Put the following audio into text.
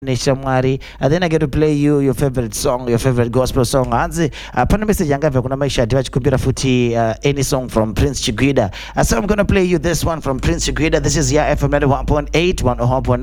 Nishamwari, and then I get to play you your favorite song, your favorite gospel song. Anzi, pana message yanga vya kuna maisha atiwa chikumbira futi any song from Prince Chigwida. So I'm gonna play you this one from Prince Chigwida. This is ya FM 101.8, 101.9.